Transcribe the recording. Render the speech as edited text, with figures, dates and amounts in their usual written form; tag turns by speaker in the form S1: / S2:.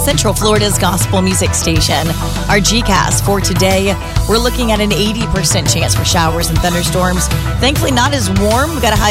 S1: Central Florida's gospel music station. Our GCast for today, we're looking at an 80% chance for showers and thunderstorms. Thankfully, not as warm. We've got a high